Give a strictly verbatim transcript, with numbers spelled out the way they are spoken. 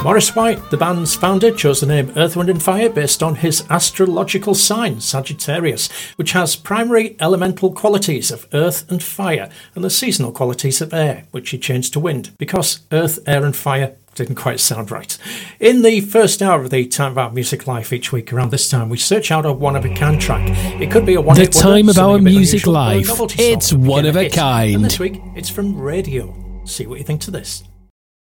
Maurice White, the band's founder, chose the name Earth, Wind and Fire based on his astrological sign, Sagittarius, which has primary elemental qualities of earth and fire and the seasonal qualities of air, which he changed to wind, because earth, air and fire didn't quite sound right. In the first hour of the Time of Our Music Live each week around this time, we search out a one-of-a-kind track. It could be a one-hit wonder. The Time of Our Music Live. It's one of a kind. And this week, it's from Radio. See what you think to this.